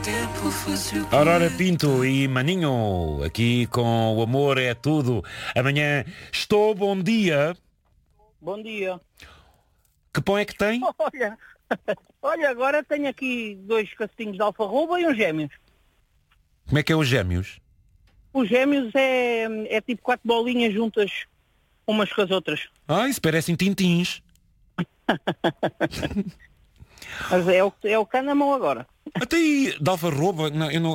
Aurora Pinto e Maninho, aqui com o amor é tudo. Amanhã estou, bom dia. Bom dia. Que pão é que tem? Olha, agora tenho aqui 2 cacetinhos de alfarroba e uns gêmeos. Como é que é os gêmeos? Os gêmeos é tipo 4 bolinhas juntas umas com as outras. Isso parecem tintins. Mas é o que está na mão agora. Até aí, de alfarroba, não, eu não...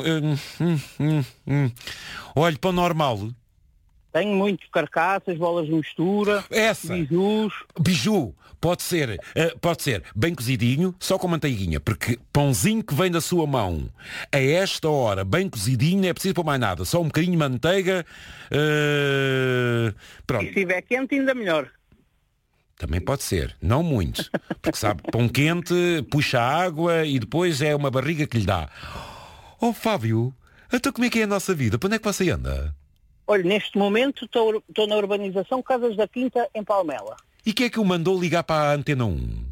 Olha, pão normal. Tenho muito carcaças, bolas de mistura, Essa. bijus. Biju, pode ser bem cozidinho, só com manteiguinha, porque pãozinho que vem da sua mão, a esta hora, bem cozidinho, não é preciso pôr mais nada, só um bocadinho de manteiga, pronto. E se estiver quente, ainda melhor. Também pode ser, não muito, porque sabe, pão quente, puxa água e depois é uma barriga que lhe dá. Oh Fábio, então como é que é a nossa vida? Para onde é que você anda? Olha, neste momento estou na urbanização Casas da Quinta, em Palmela. E quem é que o mandou ligar para a Antena 1?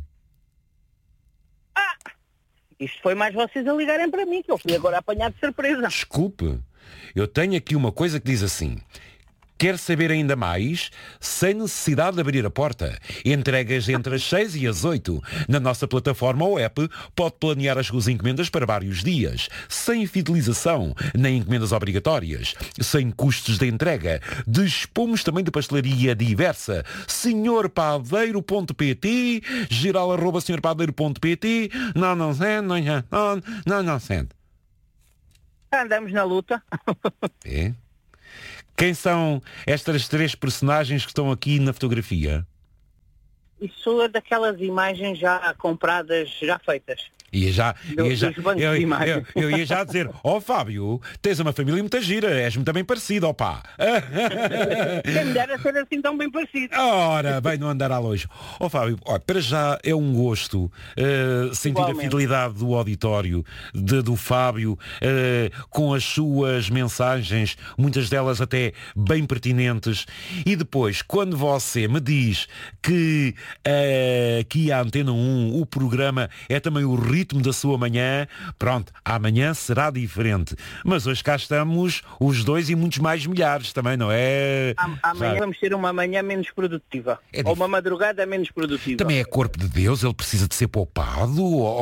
Isto foi mais vocês a ligarem para mim, que eu fui agora apanhar de surpresa. Desculpe, eu tenho aqui uma coisa que diz assim: quer saber ainda mais? Sem necessidade de abrir a porta. Entregas entre as 6 e as 8. Na nossa plataforma ou app, pode planear as suas encomendas para vários dias. Sem fidelização, nem encomendas obrigatórias. Sem custos de entrega. Dispomos também de pastelaria diversa. senhorpadeiro.pt, geral@senhorpadeiro.pt. Não sente. Andamos na luta. É? Quem são estas 3 personagens que estão aqui na fotografia? Isso é daquelas imagens já compradas, já feitas. Eu ia já dizer, Fábio, tens uma família muito gira, és muito bem parecido, pá. Quem me dera ser assim tão bem parecido. Ora, bem, não andará longe. Fábio, para já é um gosto sentir a fidelidade do auditório, do Fábio, com as suas mensagens, muitas delas até bem pertinentes. E depois, quando você me diz que aqui à Antena 1 o programa é também o ritmo da sua manhã, pronto, amanhã será diferente. Mas hoje cá estamos os 2 e muitos mais milhares também, não é? Amanhã vamos ter uma manhã menos produtiva. Ou uma madrugada menos produtiva. Também é corpo de Deus, ele precisa de ser poupado,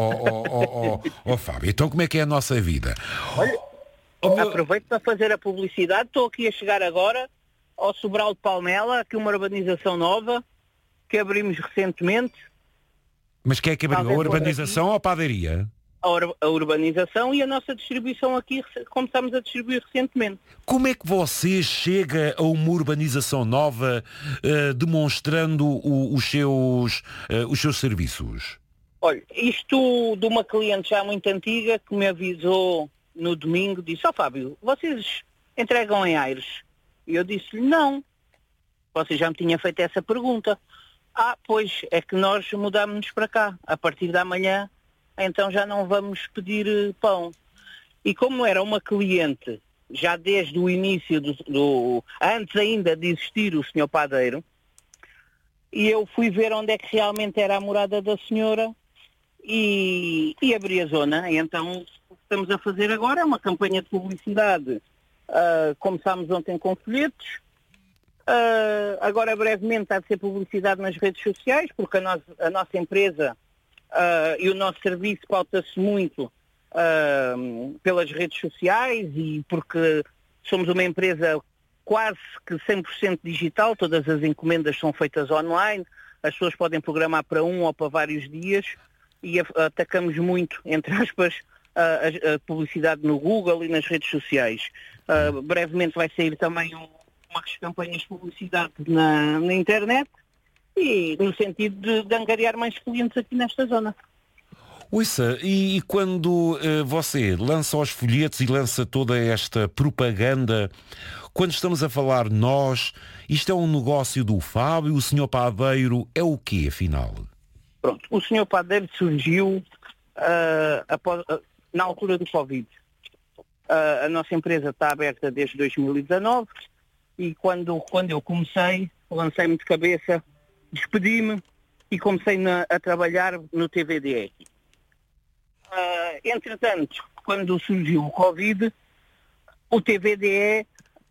Fábio. Então como é que é a nossa vida? Olha, aproveito para fazer a publicidade. Estou aqui a chegar agora ao Sobral de Palmela, que é uma urbanização nova que abrimos recentemente. Mas quem é que abriu? A urbanização ou a padaria? A urbanização e a nossa distribuição aqui, começamos a distribuir recentemente. Como é que você chega a uma urbanização nova demonstrando os seus serviços? Olha, isto de uma cliente já muito antiga que me avisou no domingo, disse, Fábio, vocês entregam em Aires? E eu disse-lhe, não. Você já me tinha feito essa pergunta. Pois, é que nós mudámos-nos para cá. A partir da manhã, então já não vamos pedir pão. E como era uma cliente, já desde o início, antes ainda de existir o Sr. Padeiro, e eu fui ver onde é que realmente era a morada da senhora e abri a zona. E então, o que estamos a fazer agora é uma campanha de publicidade. Começámos ontem com folhetos. Agora brevemente há de ser publicidade nas redes sociais, porque a nossa empresa e o nosso serviço pauta-se muito pelas redes sociais e porque somos uma empresa quase que 100% digital, todas as encomendas são feitas online, as pessoas podem programar para um ou para vários dias e atacamos muito, entre aspas, a publicidade no Google e nas redes sociais. Brevemente vai sair também umas campanhas de publicidade na internet e no sentido de angariar mais clientes aqui nesta zona. Ouça, e quando você lança os folhetos e lança toda esta propaganda, quando estamos a falar nós, isto é um negócio do Fábio, o Sr. Padeiro é o quê, afinal? Pronto, o Sr. Padeiro surgiu na altura do Covid. A nossa empresa está aberta desde 2019 e quando eu comecei, lancei-me de cabeça, despedi-me e comecei a trabalhar no TVDR. Entretanto, quando surgiu o Covid, o TVDE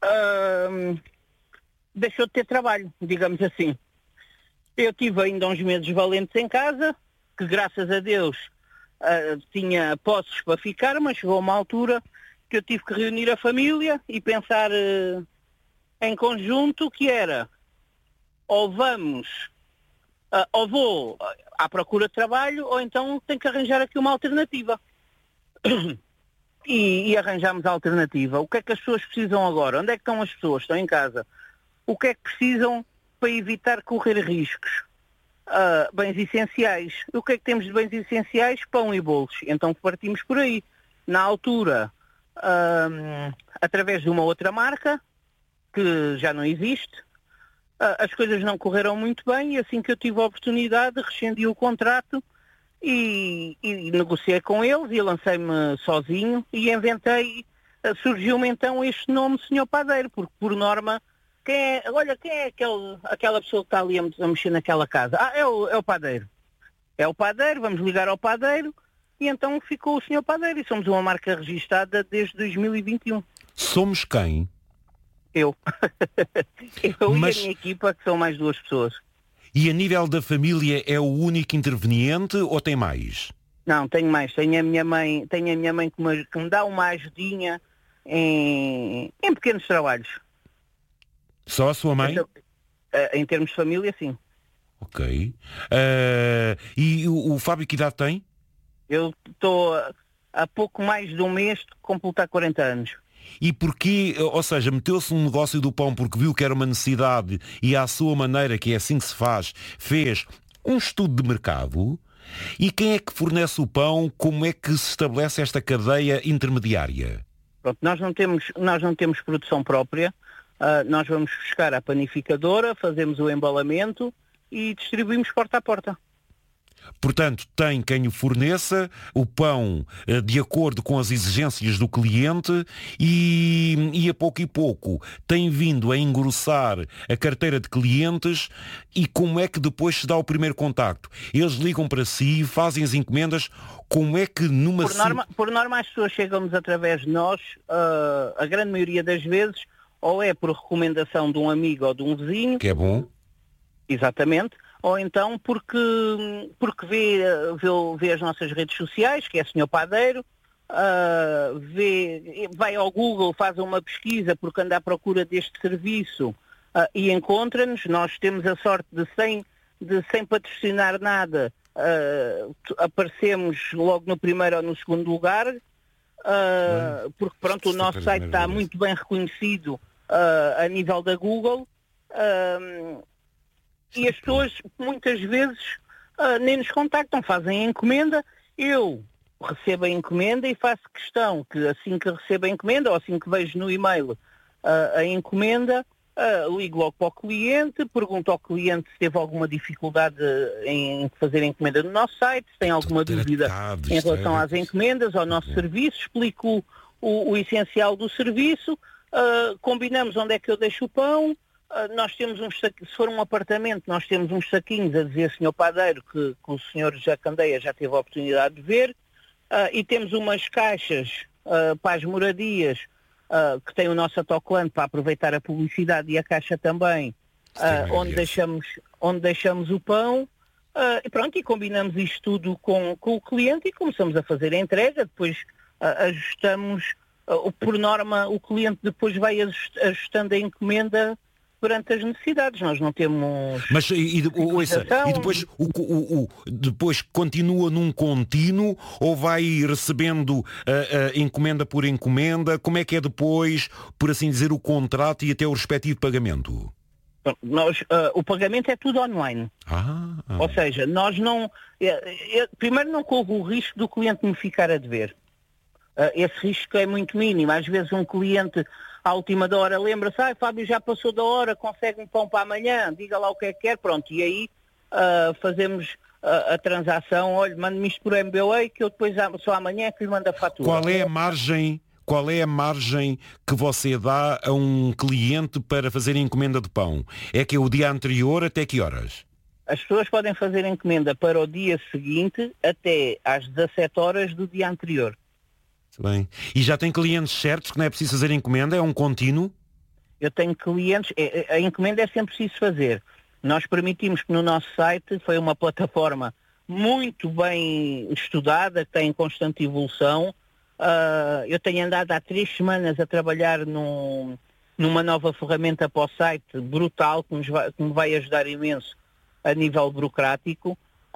deixou de ter trabalho, digamos assim. Eu tive ainda uns meses valentes em casa, que graças a Deus tinha posses para ficar, mas chegou uma altura que eu tive que reunir a família e pensar em conjunto, que era ou vou à procura de trabalho, ou então tenho que arranjar aqui uma alternativa. E arranjamos a alternativa. O que é que as pessoas precisam agora? Onde é que estão as pessoas? Estão em casa. O que é que precisam para evitar correr riscos? Bens essenciais. O que é que temos de bens essenciais? Pão e bolos. Então partimos por aí. Na altura, através de uma outra marca, que já não existe, as coisas não correram muito bem, e assim que eu tive a oportunidade, rescindi o contrato e negociei com eles e lancei-me sozinho e inventei, surgiu-me então este nome Senhor Padeiro, porque por norma, quem é aquela pessoa que está ali a mexer naquela casa? É o padeiro. É o padeiro, vamos ligar ao padeiro, e então ficou o Senhor Padeiro, e somos uma marca registada desde 2021. Somos quem? Eu. Eu e a minha equipa, que são mais 2 pessoas. E a nível da família é o único interveniente ou tem mais? Não, tenho mais. Tenho a minha mãe que me dá uma ajudinha em pequenos trabalhos. Só a sua mãe? Então, em termos de família, sim. Ok. E o Fábio que idade tem? Eu estou há pouco mais de um mês de completar 40 anos. E porquê, ou seja, meteu-se no negócio do pão porque viu que era uma necessidade e à sua maneira, que é assim que se faz, fez um estudo de mercado? E quem é que fornece o pão? Como é que se estabelece esta cadeia intermediária? Pronto, nós não temos produção própria. Nós vamos buscar à panificadora, fazemos o embalamento e distribuímos porta a porta. Portanto, tem quem o forneça o pão de acordo com as exigências do cliente e a pouco e pouco tem vindo a engrossar a carteira de clientes. E como é que depois se dá o primeiro contacto? Eles ligam para si, fazem as encomendas. Como é que numa... Por norma as pessoas chegam-nos através de nós, a grande maioria das vezes, ou é por recomendação de um amigo ou de um vizinho. Que é bom. Exatamente. Ou então porque vê as nossas redes sociais, que é Senhor Padeiro, vai ao Google, faz uma pesquisa porque anda à procura deste serviço e encontra-nos. Nós temos a sorte de sem patrocinar nada, aparecemos logo no primeiro ou no segundo lugar, porque pronto, o nosso site está muito bem reconhecido a nível da Google. E as pessoas muitas vezes nem nos contactam, fazem a encomenda, eu recebo a encomenda e faço questão que assim que recebo a encomenda, ou assim que vejo no e-mail a encomenda, ligo logo para o cliente, pergunto ao cliente se teve alguma dificuldade em fazer a encomenda no nosso site, se tem alguma dúvida em relação às encomendas, ao nosso serviço, explico o essencial do serviço, combinamos onde é que eu deixo o pão. Nós temos se for um apartamento, nós temos uns saquinhos a dizer Senhor Padeiro, que o senhor Jacandeia já teve a oportunidade de ver, e temos umas caixas para as moradias, que tem o nosso autocolante para aproveitar a publicidade e a caixa também, onde deixamos o pão, e pronto, e combinamos isto tudo com o cliente e começamos a fazer a entrega, depois ajustamos, por norma o cliente depois vai ajustando a encomenda perante as necessidades. Nós não temos... Mas e depois depois continua num contínuo ou vai recebendo encomenda por encomenda? Como é que é depois, por assim dizer, o contrato e até o respectivo pagamento? O pagamento é tudo online. Ou seja, nós não... primeiro não corro o risco do cliente me ficar a dever. Esse risco é muito mínimo. Às vezes um cliente à última da hora lembra-se, Fábio, já passou da hora, consegue um pão para amanhã, diga lá o que é que quer, pronto. E aí fazemos a transação, olha, mande-me isto por MBA que eu depois só amanhã é que lhe mando a fatura. Qual é a margem que você dá a um cliente para fazer encomenda de pão? É que é o dia anterior, até que horas? As pessoas podem fazer encomenda para o dia seguinte até às 17 horas do dia anterior. Bem. E já tem clientes certos que não é preciso fazer encomenda, é um contínuo? Eu tenho clientes, a encomenda é sempre preciso fazer. Nós permitimos que no nosso site, foi uma plataforma muito bem estudada, que tem em constante evolução. Eu tenho andado há 3 semanas a trabalhar numa nova ferramenta para o site, brutal, que me vai ajudar imenso a nível burocrático.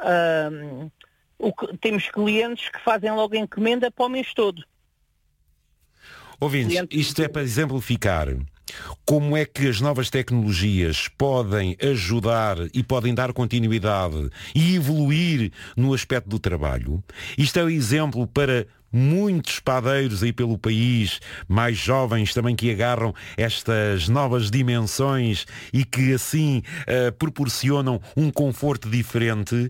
Temos clientes que fazem logo encomenda para o mês todo. Ouvintes, isto é para exemplificar como é que as novas tecnologias podem ajudar e podem dar continuidade e evoluir no aspecto do trabalho. Isto é o exemplo para muitos padeiros aí pelo país, mais jovens também, que agarram estas novas dimensões e que assim proporcionam um conforto diferente.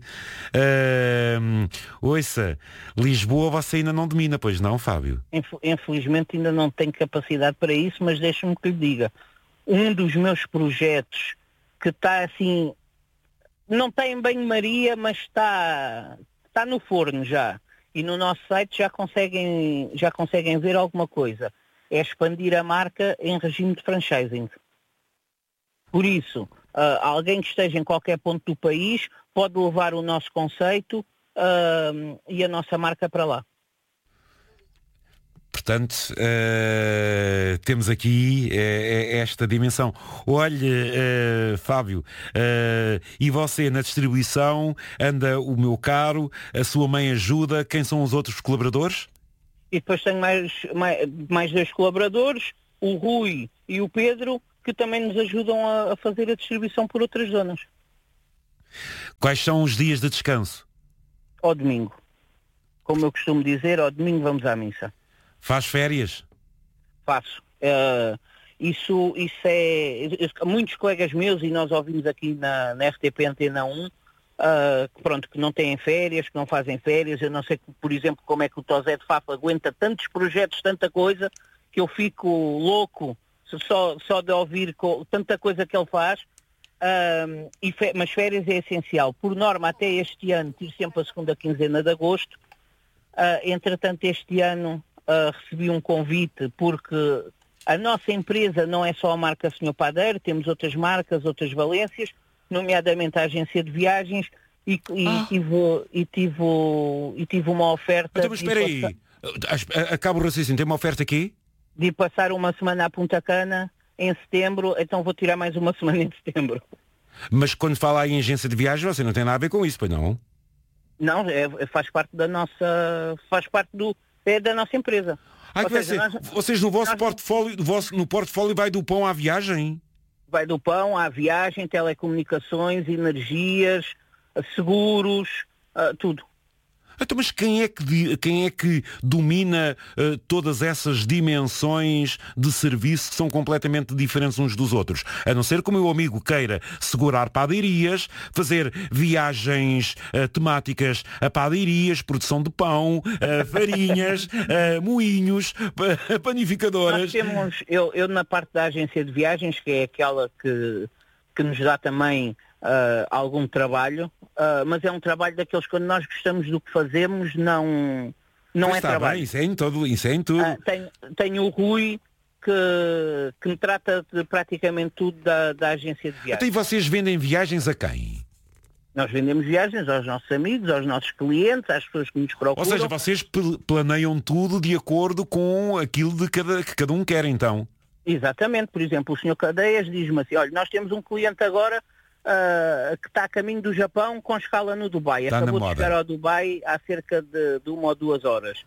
Ouça, Lisboa você ainda não domina, pois não, Fábio? Infelizmente ainda não tenho capacidade para isso, mas deixe-me que lhe diga, um dos meus projetos que está assim, não está em banho-maria, mas está no forno já. E no nosso site já conseguem ver alguma coisa. É expandir a marca em regime de franchising. Por isso, alguém que esteja em qualquer ponto do país pode levar o nosso conceito e a nossa marca para lá. Portanto, temos aqui esta dimensão. Olhe, Fábio, e você na distribuição anda o meu caro, a sua mãe ajuda, quem são os outros colaboradores? E depois tenho mais 2 colaboradores, o Rui e o Pedro, que também nos ajudam a fazer a distribuição por outras zonas. Quais são os dias de descanso? Ao domingo. Como eu costumo dizer, ao domingo vamos à missa. Faz férias? Faço. Isso é... Muitos colegas meus, e nós ouvimos aqui na RTP Antena 1, que não têm férias, que não fazem férias. Eu não sei, por exemplo, como é que o Tosé de Fafa aguenta tantos projetos, tanta coisa, que eu fico louco só de ouvir tanta coisa que ele faz. Mas férias é essencial. Por norma, até este ano, tiro sempre a segunda quinzena de agosto. Entretanto, este ano... recebi um convite porque a nossa empresa não é só a marca Senhor Padeiro, temos outras marcas, outras valências, nomeadamente a agência de viagens e tive uma oferta. Então, mas espera aí, acabo o raciocínio, tem uma oferta aqui? De passar uma semana a Punta Cana em setembro, então vou tirar mais uma semana em setembro. Mas quando fala aí em agência de viagem, você não tem nada a ver com isso, pois não? Não, faz parte da nossa, é da nossa empresa. Vocês no vosso portfólio, no portfólio vai do pão à viagem? Vai do pão à viagem, telecomunicações, energias, seguros, tudo. Então, mas quem é que domina todas essas dimensões de serviço que são completamente diferentes uns dos outros? A não ser que o meu amigo queira segurar padarias, fazer viagens temáticas a padarias, produção de pão, farinhas, moinhos, panificadoras. Nós temos, eu na parte da agência de viagens, que é aquela que nos dá também algum trabalho, mas é um trabalho daqueles quando nós gostamos do que fazemos, não é trabalho. Bem, isso é em tudo. Tenho o Rui que me trata de praticamente tudo da agência de viagens. Então, e vocês vendem viagens a quem? Nós vendemos viagens aos nossos amigos, aos nossos clientes, às pessoas que nos procuram. Ou seja, vocês planeiam tudo de acordo com aquilo que cada um quer, então? Exatamente. Por exemplo, o Sr. Cadeias diz-me assim, olha, nós temos um cliente agora que está a caminho do Japão com escala no Dubai. Acabou de chegar ao Dubai há cerca de 1 ou 2 horas.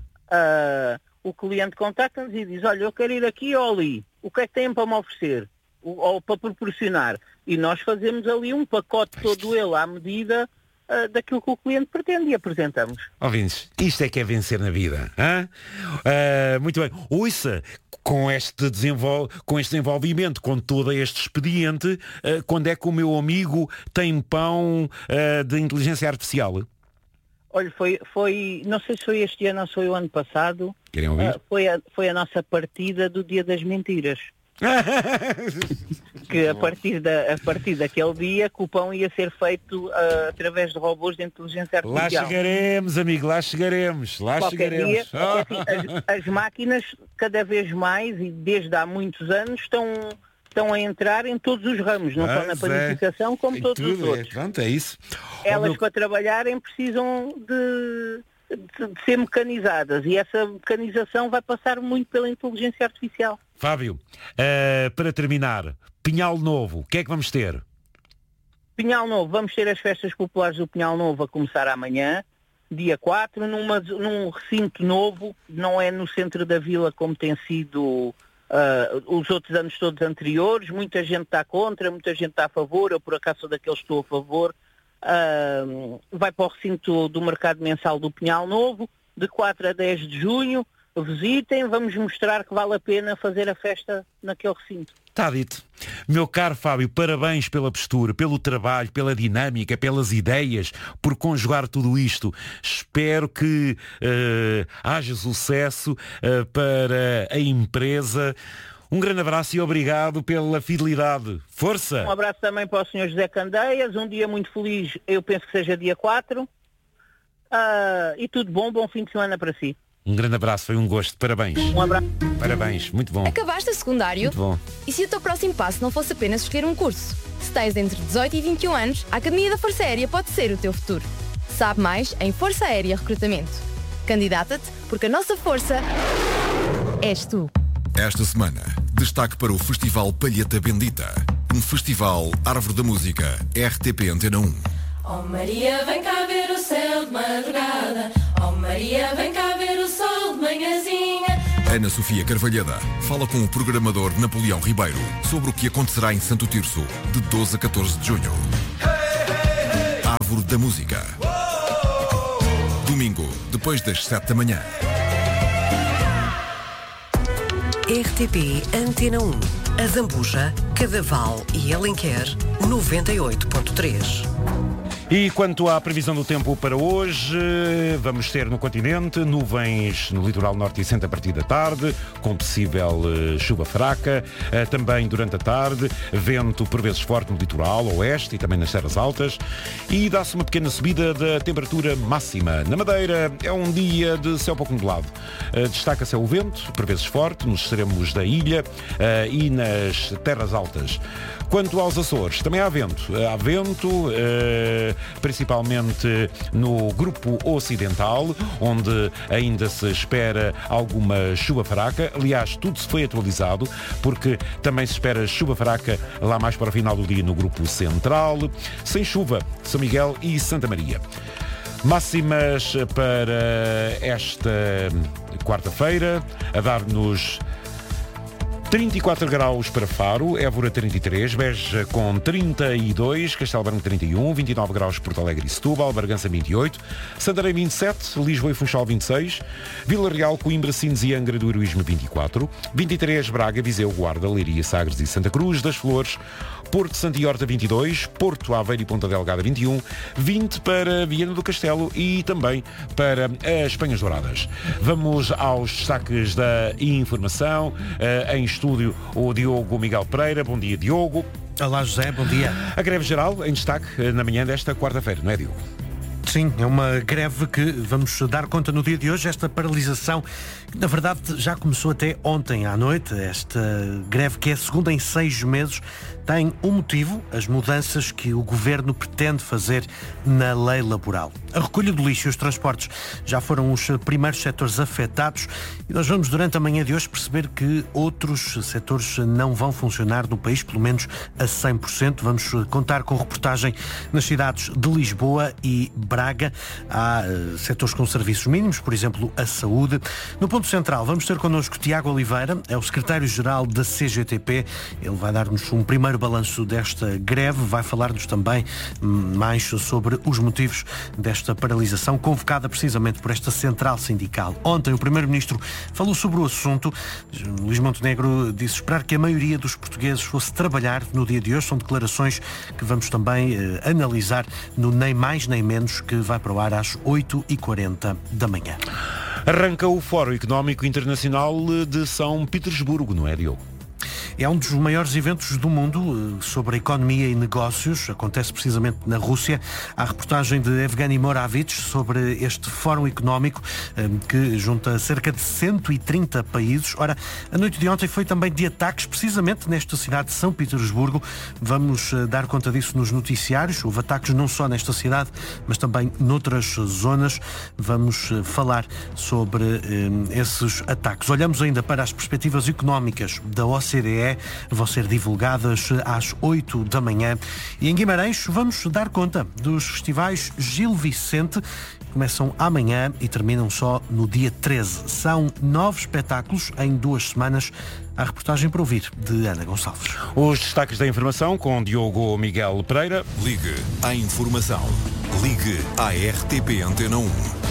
O cliente contacta-nos e diz, olha, eu quero ir aqui ou ali. O que é que têm para me oferecer? Ou para proporcionar? E nós fazemos ali um pacote todo ele à medida daquilo que o cliente pretende e apresentamos. Ouvintes, isto é que é vencer na vida. Hein? Muito bem. Ouça, com este desenvolvimento, com todo este expediente, quando é que o meu amigo tem pão de inteligência artificial? Olha, foi, não sei se foi este ano ou se foi o ano passado. Querem ouvir? Foi a nossa partida do Dia das Mentiras. que a partir daquele dia que o pão ia ser feito através de robôs de inteligência artificial. Lá chegaremos, amigo, lá chegaremos. Dia, as máquinas cada vez mais e desde há muitos anos estão a entrar em todos os ramos, não só na panificação como todos os outros. Pronto, é isso. Elas para trabalharem precisam de ser mecanizadas e essa mecanização vai passar muito pela inteligência artificial. Fábio, para terminar, Pinhal Novo, o que é que vamos ter? Pinhal Novo, vamos ter as festas populares do Pinhal Novo a começar amanhã, dia 4, num recinto novo, não é no centro da vila como tem sido os outros anos todos anteriores. Muita gente está contra, muita gente está a favor, eu por acaso sou daqueles que estou a favor. Vai para o recinto do Mercado Mensal do Pinhal Novo, de 4 a 10 de junho, visitem, vamos mostrar que vale a pena fazer a festa naquele recinto. Está dito. Meu caro Fábio, parabéns pela postura, pelo trabalho, pela dinâmica, pelas ideias, por conjugar tudo isto. Espero que haja sucesso para a empresa. Um grande abraço e obrigado pela fidelidade. Força! Um abraço também para o Sr. José Candeias, um dia muito feliz, eu penso que seja dia 4. E tudo bom fim de semana para si. Um grande abraço, foi um gosto. Parabéns. Um abraço. Parabéns, muito bom. Acabaste o secundário? Muito bom. E se o teu próximo passo não fosse apenas escolher um curso? Se tens entre 18 e 21 anos, a Academia da Força Aérea pode ser o teu futuro. Sabe mais em Força Aérea Recrutamento. Candidata-te porque a nossa força és tu. Esta semana, destaque para o Festival Palheta Bendita. Um festival Árvore da Música, RTP Antena 1. Oh Maria, vem cá ver o céu de madrugada. Oh Maria, vem cá ver o sol de manhãzinha. Ana Sofia Carvalheda fala com o programador Napoleão Ribeiro sobre o que acontecerá em Santo Tirso, de 12 a 14 de junho. Árvore da Música. Domingo, depois das 7 da manhã. RTP Antena 1. A Zambuja, Cadaval e Alenquer, 98.3. E quanto à previsão do tempo para hoje, vamos ter no continente nuvens no litoral norte e centro a partir da tarde, com possível chuva fraca, também durante a tarde, vento por vezes forte no litoral oeste e também nas terras altas, e dá-se uma pequena subida da temperatura máxima. Na Madeira é um dia de céu pouco nublado. Destaca-se o vento, por vezes forte, nos extremos da ilha e nas terras altas. Quanto aos Açores, também há vento. Há vento, principalmente no grupo ocidental, onde ainda se espera alguma chuva fraca. Aliás, tudo se foi atualizado, porque também se espera chuva fraca lá mais para o final do dia no grupo central. Sem chuva, São Miguel e Santa Maria. Máximas para esta quarta-feira, a dar-nos 34 graus para Faro, Évora 33, Beja com 32, Castelo Branco 31, 29 graus Porto Alegre e Setúbal, Bragança 28, Santarém 27, Lisboa e Funchal 26, Vila Real, Coimbra, Sines e Angra do Heroísmo 24, 23 Braga, Viseu, Guarda, Leiria, Sagres e Santa Cruz das Flores, Porto Santo e Horta 22, Porto Aveiro e Ponta Delgada 21, 20 para Viana do Castelo e também para as Penhas Douradas. Vamos aos destaques da informação. Em estúdio o Diogo Miguel Pereira. Bom dia, Diogo. Olá, José, bom dia. A greve geral em destaque na manhã desta quarta-feira, não é, Diogo? Sim, é uma greve que vamos dar conta no dia de hoje. Esta paralisação, que na verdade já começou até ontem à noite. Esta greve, que é a segunda em 6 meses, tem um motivo: as mudanças que o Governo pretende fazer na lei laboral. A recolha do lixo e os transportes já foram os primeiros setores afetados e nós vamos durante a manhã de hoje perceber que outros setores não vão funcionar no país, pelo menos a 100%. Vamos contar com reportagem nas cidades de Lisboa e Braga. Há setores com serviços mínimos, por exemplo, a saúde. No ponto central vamos ter connosco Tiago Oliveira, é o secretário-geral da CGTP. Ele vai dar-nos um primeiro balanço desta greve, vai falar-nos também mais sobre os motivos desta paralisação convocada precisamente por esta central sindical. Ontem o Primeiro-Ministro falou sobre o assunto. Luís Montenegro disse esperar que a maioria dos portugueses fosse trabalhar no dia de hoje. São declarações que vamos também analisar no Nem Mais Nem Menos, que vai para o ar às 8h40 da manhã. Arranca o Fórum Económico Internacional de São Petersburgo, não é, Diogo? É um dos maiores eventos do mundo sobre economia e negócios. Acontece precisamente na Rússia. Há a reportagem de Evgeny Moravich sobre este fórum económico que junta cerca de 130 países. Ora, a noite de ontem foi também de ataques, precisamente nesta cidade de São Petersburgo. Vamos dar conta disso nos noticiários. Houve ataques não só nesta cidade, mas também noutras zonas. Vamos falar sobre esses ataques. Olhamos ainda para as perspectivas económicas da OCDE. Vão ser divulgadas às 8 da manhã. E em Guimarães vamos dar conta dos festivais Gil Vicente. Começam amanhã e terminam só no dia 13. São 9 espetáculos em 2 semanas. A reportagem para ouvir, de Ana Gonçalves. Os destaques da informação com Diogo Miguel Pereira. Ligue à informação. Ligue à RTP Antena 1.